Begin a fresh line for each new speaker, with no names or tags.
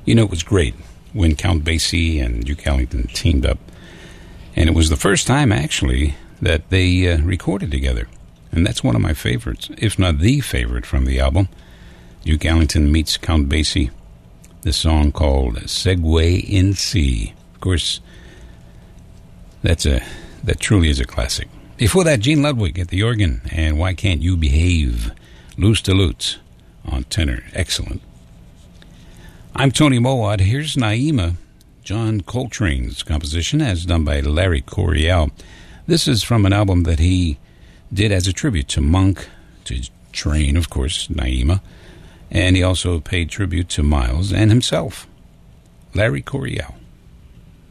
You know, it was great when Count Basie and Duke Ellington teamed up. And it was the first time, actually, that they recorded together. And that's one of my favorites, if not the favorite from the album. Duke Ellington meets Count Basie. This song called Segway in C. Of course, that truly is a classic. Before that, Gene Ludwig at the organ, and Why Can't You Behave? Loose to Lutz on tenor. Excellent. I'm Tony Mowat. Here's Naima, John Coltrane's composition, as done by Larry Coryell. This is from an album that he did as a tribute to Monk, to Train, of course, Naima, and he also paid tribute to Miles and himself. Larry Coryell.